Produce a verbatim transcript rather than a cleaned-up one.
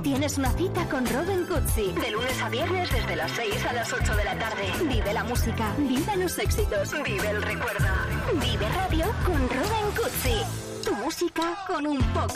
Tienes una cita con Robin Cutsi. De lunes a viernes desde las seis a las ocho de la tarde. Vive la música, vive los éxitos, vive el recuerdo. Vive radio con Robin Cutsi. Tu música con un poco